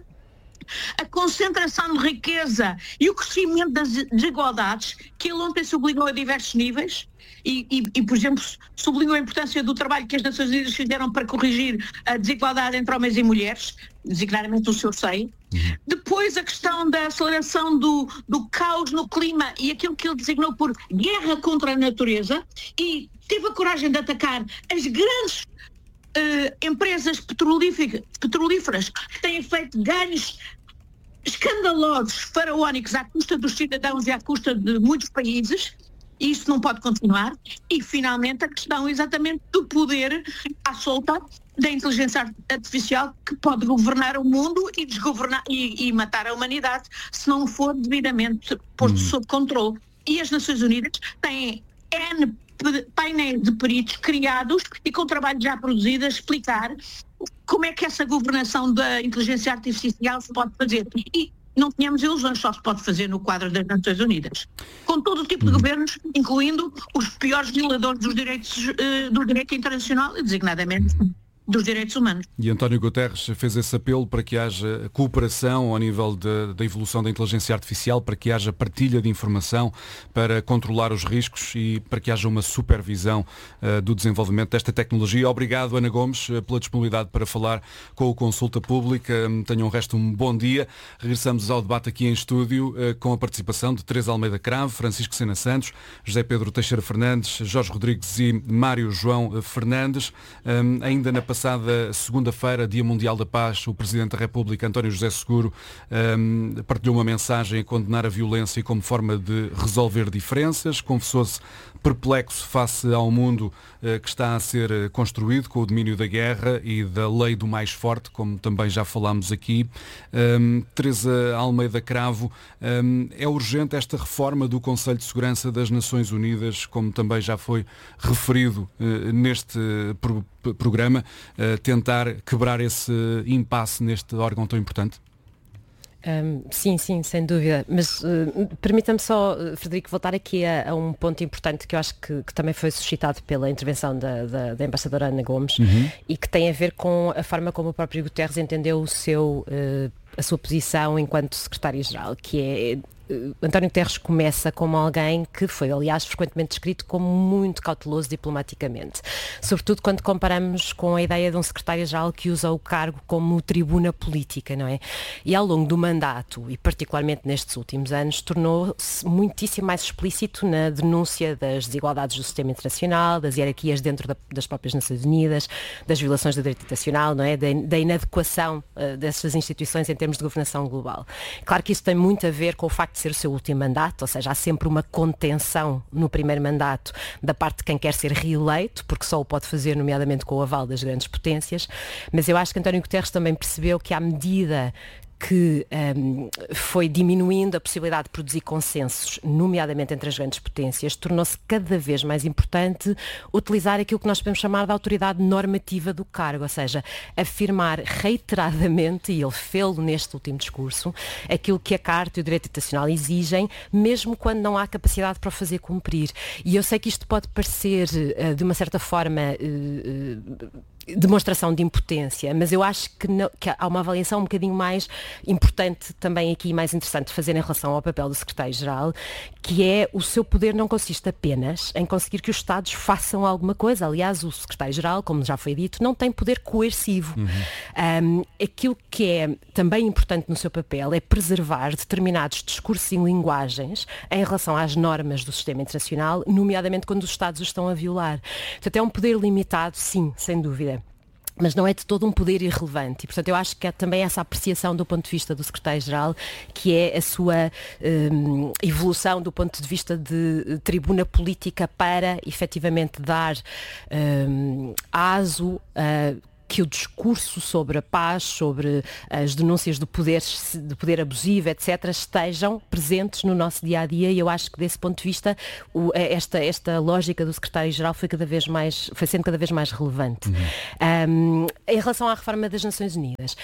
a concentração de riqueza e o crescimento das desigualdades, que ele ontem sublinhou a diversos níveis, e, e, e, por exemplo, sublinhou a importância do trabalho que as Nações Unidas fizeram para corrigir a desigualdade entre homens e mulheres, designadamente o seu seio. Uhum. Depois a questão da aceleração do, do caos no clima e aquilo que ele designou por guerra contra a natureza, e teve a coragem de atacar as grandes uh, empresas petrolíferas que têm feito ganhos escandalosos, faraónicos, à custa dos cidadãos e à custa de muitos países. Isso não pode continuar. E, finalmente, a questão exatamente do poder à solta da inteligência artificial, que pode governar o mundo e desgovernar e, e matar a humanidade se não for devidamente posto hum. sob controle. E as Nações Unidas têm N painéis de peritos criados e com trabalho já produzido a explicar como é que essa governação da inteligência artificial se pode fazer. E não tínhamos ilusões, só se pode fazer no quadro das Nações Unidas, com todo o tipo de governos, incluindo os piores violadores dos direitos, uh, do direito internacional e designadamente dos direitos humanos. E António Guterres fez esse apelo para que haja cooperação ao nível da evolução da inteligência artificial, para que haja partilha de informação, para controlar os riscos e para que haja uma supervisão uh, do desenvolvimento desta tecnologia. Obrigado, Ana Gomes, pela disponibilidade para falar com o Consulta Pública. Tenham um resto um bom dia. Regressamos ao debate aqui em estúdio uh, com a participação de Teresa Almeida Cravo, Francisco Sena Santos, José Pedro Teixeira Fernandes, Jorge Rodrigues e Mário João Fernandes. Um, ainda na passada segunda-feira, Dia Mundial da Paz, o Presidente da República, António José Seguro, um, partilhou uma mensagem a condenar a violência como forma de resolver diferenças. Confessou-se perplexo face ao mundo uh, que está a ser construído com o domínio da guerra e da lei do mais forte, como também já falámos aqui. Um, Teresa Almeida Cravo, um, é urgente esta reforma do Conselho de Segurança das Nações Unidas, como também já foi referido uh, neste pro- programa, uh, tentar quebrar esse impasse neste órgão tão importante? Um, sim, sim, sem dúvida. Mas uh, permita-me só, Frederico, voltar aqui a, a um ponto importante que eu acho que, que também foi suscitado pela intervenção da, da, da embaixadora Ana Gomes, uhum. e que tem a ver com a forma como o próprio Guterres entendeu o seu, uh, a sua posição enquanto secretário-geral, que é... António Guterres começa como alguém que foi, aliás, frequentemente descrito como muito cauteloso diplomaticamente, sobretudo quando comparamos com a ideia de um secretário-geral que usa o cargo como tribuna política, não é? E ao longo do mandato, e particularmente nestes últimos anos, tornou-se muitíssimo mais explícito na denúncia das desigualdades do sistema internacional, das hierarquias dentro da, das próprias Nações Unidas, das violações do direito internacional, não é? Da, da inadequação uh, dessas instituições em termos de governação global. Claro que isso tem muito a ver com o facto de ser o seu último mandato, ou seja, há sempre uma contenção no primeiro mandato da parte de quem quer ser reeleito, porque só o pode fazer nomeadamente com o aval das grandes potências, mas eu acho que António Guterres também percebeu que à medida que um, foi diminuindo a possibilidade de produzir consensos, nomeadamente entre as grandes potências, tornou-se cada vez mais importante utilizar aquilo que nós podemos chamar de autoridade normativa do cargo, ou seja, afirmar reiteradamente, e ele fê-lo neste último discurso, aquilo que a Carta e o Direito Internacional exigem, mesmo quando não há capacidade para o fazer cumprir. E eu sei que isto pode parecer, uh, de uma certa forma, uh, uh, demonstração de impotência, mas eu acho que, não, que há uma avaliação um bocadinho mais importante também aqui, mais interessante de fazer em relação ao papel do secretário-geral, que é o seu poder não consiste apenas em conseguir que os Estados façam alguma coisa. Aliás, o secretário-geral, como já foi dito, não tem poder coercivo. Uhum. Um, aquilo que é também importante no seu papel é preservar determinados discursos e linguagens em relação às normas do sistema internacional, nomeadamente quando os Estados os estão a violar. Portanto, é um poder limitado, sim, sem dúvida. Mas não é de todo um poder irrelevante. E, portanto, eu acho que é também essa apreciação do ponto de vista do secretário-geral, que é a sua um, evolução do ponto de vista de tribuna política para, efetivamente, dar um, aso a que o discurso sobre a paz, sobre as denúncias do poder, do poder abusivo, etcétera, estejam presentes no nosso dia-a-dia, e eu acho que desse ponto de vista o, esta, esta lógica do secretário-geral foi cada vez mais, foi sendo cada vez mais relevante. Uhum. Um, em relação à reforma das Nações Unidas,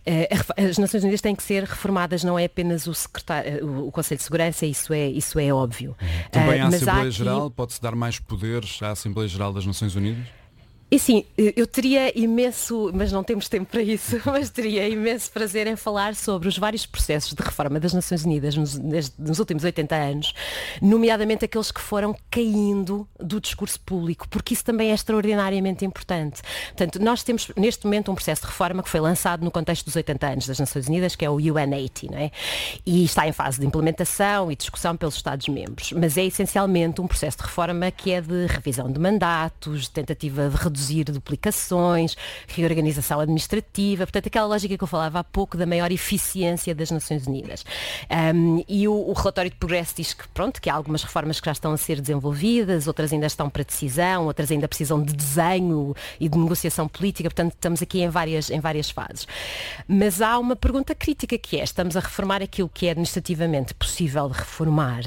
uh, as Nações Unidas têm que ser reformadas, não é apenas o, secretário, o, o Conselho de Segurança, isso é, isso é óbvio. Uhum. Também uh, a Assembleia-Geral, aqui... pode-se dar mais poderes à Assembleia-Geral das Nações Unidas? E sim, eu teria imenso, mas não temos tempo para isso, mas teria imenso prazer em falar sobre os vários processos de reforma das Nações Unidas nos, nos últimos oitenta anos, nomeadamente aqueles que foram caindo do discurso público, porque isso também é extraordinariamente importante. Portanto, nós temos neste momento um processo de reforma que foi lançado no contexto dos oitenta anos das Nações Unidas, que é o U N oitenta, não é? E está em fase de implementação e discussão pelos Estados-membros, mas é essencialmente um processo de reforma que é de revisão de mandatos, de tentativa de reduzir reduzir duplicações, reorganização administrativa, portanto aquela lógica que eu falava há pouco da maior eficiência das Nações Unidas. Um, e o, o relatório de progresso diz que, pronto, que há algumas reformas que já estão a ser desenvolvidas, outras ainda estão para decisão, outras ainda precisam de desenho e de negociação política, portanto estamos aqui em várias, em várias fases. Mas há uma pergunta crítica que é, estamos a reformar aquilo que é administrativamente possível de reformar,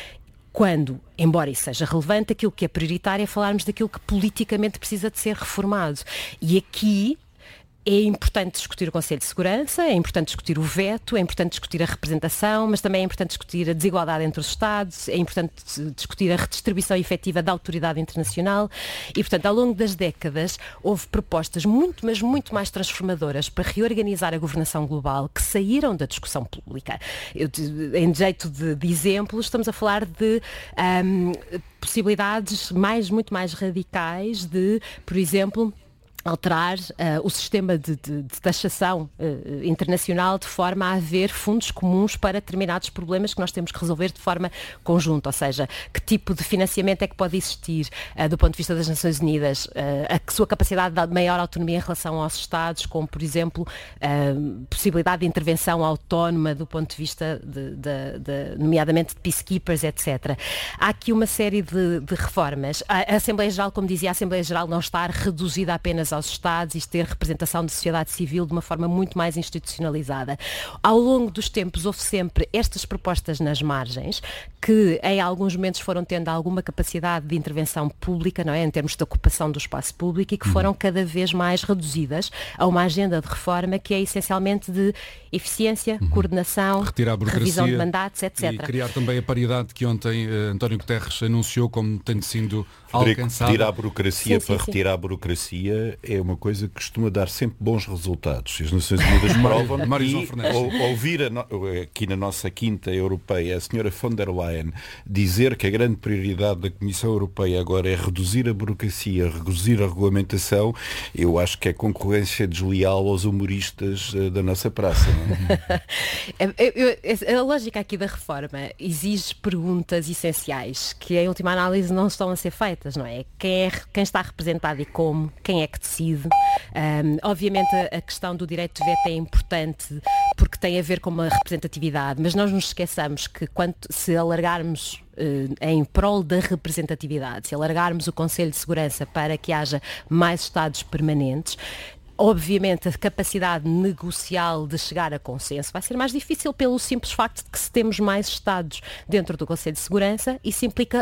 quando, embora isso seja relevante, aquilo que é prioritário é falarmos daquilo que politicamente precisa de ser reformado. E aqui é importante discutir o Conselho de Segurança, é importante discutir o veto, é importante discutir a representação, mas também é importante discutir a desigualdade entre os Estados, é importante discutir a redistribuição efetiva da autoridade internacional e, portanto, ao longo das décadas houve propostas muito, mas muito mais transformadoras para reorganizar a governação global que saíram da discussão pública. Eu, em jeito de, de exemplo, estamos a falar de um, possibilidades mais, muito mais radicais de, por exemplo, alterar uh, o sistema de, de, de taxação uh, internacional de forma a haver fundos comuns para determinados problemas que nós temos que resolver de forma conjunta, ou seja, que tipo de financiamento é que pode existir uh, do ponto de vista das Nações Unidas, uh, a sua capacidade de maior autonomia em relação aos Estados, como por exemplo uh, possibilidade de intervenção autónoma do ponto de vista de, de, de, nomeadamente de peacekeepers, etcétera. Há aqui uma série de, de reformas. A, a Assembleia Geral, como dizia, a Assembleia Geral não está reduzida apenas aos Estados e ter representação de sociedade civil de uma forma muito mais institucionalizada. Ao longo dos tempos houve sempre estas propostas nas margens que em alguns momentos foram tendo alguma capacidade de intervenção pública, não é, em termos de ocupação do espaço público e que foram cada vez mais reduzidas a uma agenda de reforma que é essencialmente de eficiência, uhum. coordenação, revisão de mandatos, etcétera. E criar também a paridade que ontem uh, António Guterres anunciou como tendo sido alcançada. Retirar a burocracia sim, para sim, retirar sim. a burocracia é uma coisa que costuma dar sempre bons resultados. As Nações Unidas provam e ou, ouvir a no, aqui na nossa quinta europeia a senhora von der Leyen dizer que a grande prioridade da Comissão Europeia agora é reduzir a burocracia, reduzir a regulamentação, eu acho que é concorrência desleal aos humoristas uh, da nossa praça. Não é? eu, eu, a lógica aqui da reforma exige perguntas essenciais que em última análise não estão a ser feitas, não é? Quem, é, quem está representado e como? Quem é que decide? Um, obviamente a, a questão do direito de veto é importante porque tem a ver com uma representatividade, mas nós nos esqueçamos que quando, se alargarmos uh, em prol da representatividade, se alargarmos o Conselho de Segurança para que haja mais Estados permanentes, obviamente a capacidade negocial de chegar a consenso vai ser mais difícil pelo simples facto de que se temos mais Estados dentro do Conselho de Segurança, isso implica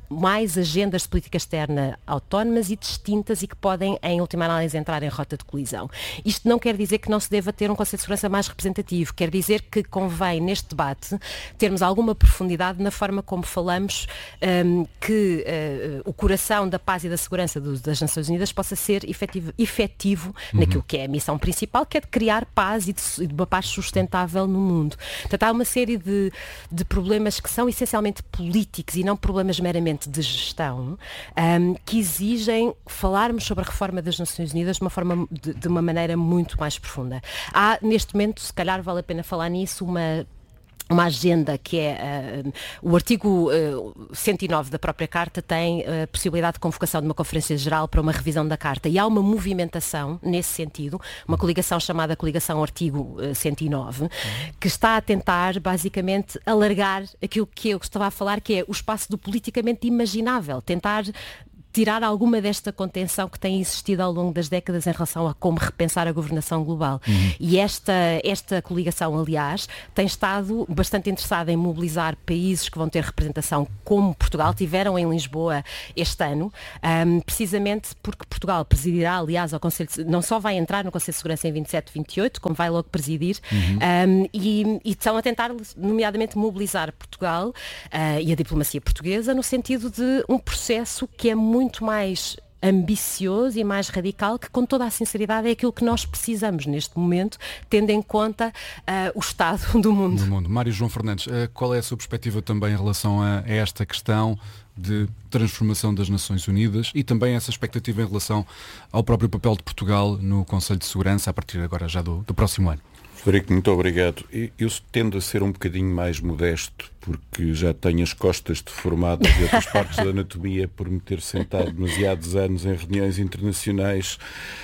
mais agendas de política externa autónomas e distintas e que podem, em última análise, entrar em rota de colisão. Isto não quer dizer que não se deva ter um Conselho de Segurança mais representativo, quer dizer que convém, neste debate, termos alguma profundidade na forma como falamos um, que uh, o coração da paz e da segurança do, das Nações Unidas possa ser efetivo, efetivo uhum. naquilo que é a missão principal, que é de criar paz e de, de uma paz sustentável no mundo. Portanto, há uma série de, de problemas que são essencialmente políticos e não problemas meramente de gestão, um, que exigem falarmos sobre a reforma das Nações Unidas de uma forma, de, de uma maneira muito mais profunda. Há, neste momento, se calhar vale a pena falar nisso, uma uma agenda que é, uh, o artigo uh, cento e nove da própria Carta tem a possibilidade de convocação de uma Conferência Geral para uma revisão da Carta e há uma movimentação nesse sentido, uma coligação chamada Coligação Artigo uh, cento e nove, que está a tentar basicamente alargar aquilo que eu estava a falar, que é o espaço do politicamente imaginável, tentar tirar alguma desta contenção que tem existido ao longo das décadas em relação a como repensar a governação global. Uhum. E esta, esta coligação, aliás, tem estado bastante interessada em mobilizar países que vão ter representação, como Portugal, tiveram em Lisboa este ano, um, precisamente porque Portugal presidirá, aliás, ao Conselho de, não só vai entrar no Conselho de Segurança em vinte e sete, vinte e oito, como vai logo presidir, uhum. um, e, e estão a tentar, nomeadamente, mobilizar Portugal uh, e a diplomacia portuguesa no sentido de um processo que é muito muito mais ambicioso e mais radical, que com toda a sinceridade é aquilo que nós precisamos neste momento, tendo em conta uh, o estado do mundo. Do mundo. Mário João Fernandes, uh, qual é a sua perspectiva também em relação a, a esta questão de transformação das Nações Unidas e também essa expectativa em relação ao próprio papel de Portugal no Conselho de Segurança a partir agora já do, do próximo ano? Frederico, muito obrigado. Eu tendo a ser um bocadinho mais modesto, porque já tenho as costas deformadas de outras partes da anatomia por me ter sentado demasiados anos em reuniões internacionais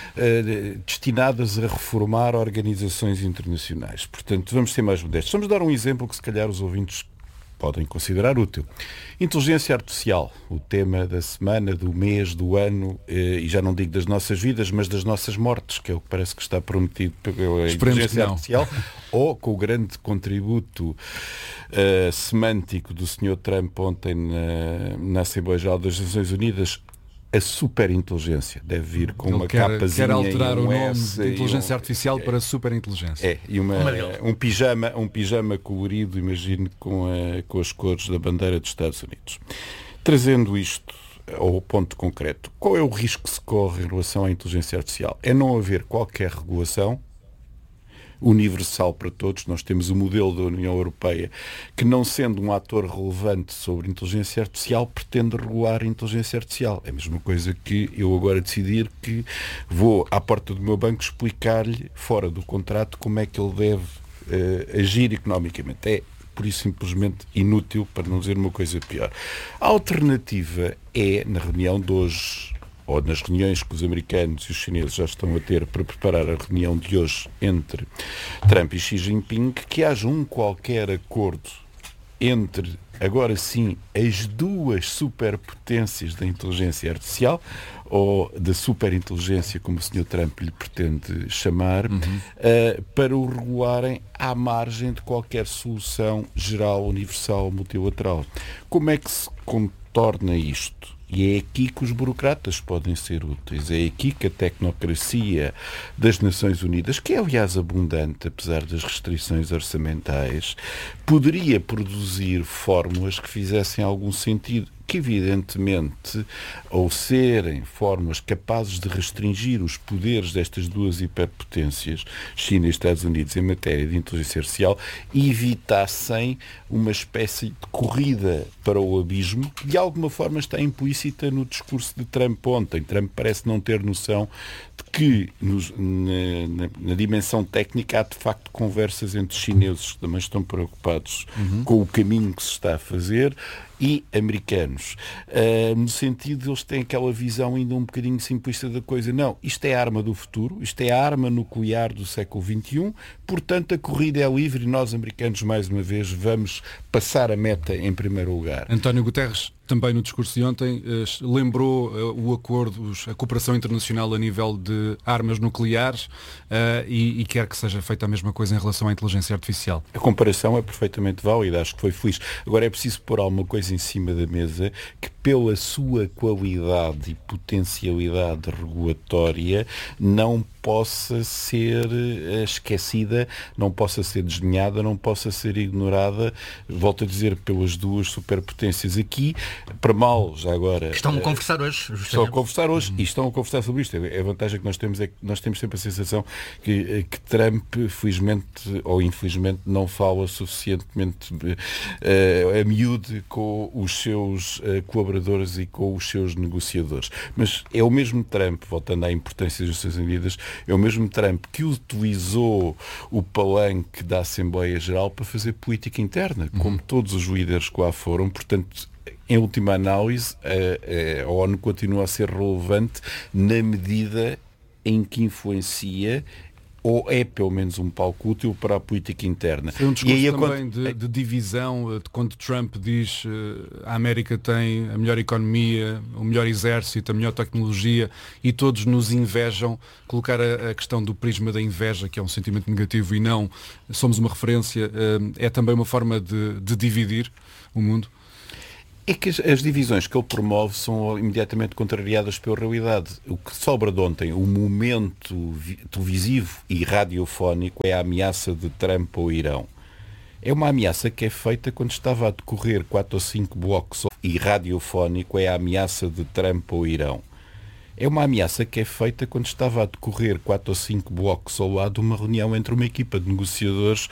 eh, destinadas a reformar organizações internacionais. Portanto, vamos ser mais modestos. Vamos dar um exemplo que se calhar os ouvintes podem considerar útil. Inteligência artificial, o tema da semana, do mês, do ano, e já não digo das nossas vidas, mas das nossas mortes, que é o que parece que está prometido pela inteligência artificial, ou com o grande contributo uh, semântico do senhor Trump ontem na, na Assembleia Geral das Nações Unidas, a superinteligência deve vir com Ele uma quer, capazinha quer alterar um o nome S, de inteligência um, artificial é, para superinteligência. É, e uma, um, pijama, um pijama colorido, imagino, com, a, com as cores da bandeira dos Estados Unidos. Trazendo isto ao ponto concreto, qual é o risco que se corre em relação à inteligência artificial? É não haver qualquer regulação universal para todos. Nós temos o modelo da União Europeia que, não sendo um ator relevante sobre inteligência artificial, pretende regular a inteligência artificial. É a mesma coisa que eu agora decidir que vou à porta do meu banco explicar-lhe, fora do contrato, como é que ele deve uh, agir economicamente. É, por isso, simplesmente inútil, para não dizer uma coisa pior. A alternativa é, na reunião de hoje, ou nas reuniões que os americanos e os chineses já estão a ter para preparar a reunião de hoje entre Trump e Xi Jinping, que haja um qualquer acordo entre, agora sim, as duas superpotências da inteligência artificial, ou da superinteligência, como o senhor Trump lhe pretende chamar, uhum. uh, para o regularem à margem de qualquer solução geral, universal, multilateral. Como é que se contorna isto? E é aqui que os burocratas podem ser úteis. É aqui que a tecnocracia das Nações Unidas, que é aliás abundante, apesar das restrições orçamentais, poderia produzir fórmulas que fizessem algum sentido, que evidentemente, ao serem fórmulas capazes de restringir os poderes destas duas hiperpotências, China e Estados Unidos, em matéria de inteligência artificial, evitassem uma espécie de corrida para o abismo, que de alguma forma está implícita no discurso de Trump ontem. Trump parece não ter noção de que nos, na, na, na dimensão técnica há de facto conversas entre chineses que também estão preocupados uhum. com o caminho que se está a fazer e americanos, uh, no sentido de eles têm aquela visão ainda um bocadinho simplista da coisa. Não, isto é a arma do futuro, isto é a arma nuclear do século vinte e um, portanto a corrida é livre e nós, americanos, mais uma vez, vamos passar a meta em primeiro lugar. António Guterres também no discurso de ontem, lembrou o acordo, a cooperação internacional a nível de armas nucleares e, e quer que seja feita a mesma coisa em relação à inteligência artificial. A comparação é perfeitamente válida, acho que foi feliz. Agora é preciso pôr alguma coisa em cima da mesa que, pela sua qualidade e potencialidade regulatória, não possa ser esquecida, não possa ser desdenhada, não possa ser ignorada, volto a dizer, pelas duas superpotências. Aqui, para mal, já agora... Estão a conversar hoje, justamente. Estão a conversar hoje e estão a conversar sobre isto. A vantagem que nós temos é que nós temos sempre a sensação que, que Trump, felizmente ou infelizmente, não fala suficientemente uh, a miúde com os seus uh, colaboradores e com os seus negociadores. Mas é o mesmo Trump, voltando à importância das Nações Unidas, é o mesmo Trump que utilizou o palanque da Assembleia Geral para fazer política interna, uhum. como todos os líderes que lá foram. Portanto, em última análise, a, a ONU continua a ser relevante na medida em que influencia ou é pelo menos um palco útil para a política interna. Foi um discurso e aí, também quando... de, de divisão, de quando Trump diz uh, a América tem a melhor economia, o melhor exército, a melhor tecnologia e todos nos invejam, colocar a, a questão do prisma da inveja, que é um sentimento negativo e não somos uma referência, uh, é também uma forma de, de dividir o mundo. É que as, as divisões que ele promove são imediatamente contrariadas pela realidade. O que sobra de ontem, o momento vi, televisivo e radiofónico, é a ameaça de Trump ao Irão. É uma ameaça que é feita quando estava a decorrer quatro ou cinco blocos, e radiofónico é a ameaça de Trump ao Irão. É uma ameaça que é feita quando estava a decorrer quatro ou cinco blocos ao lado de uma reunião entre uma equipa de negociadores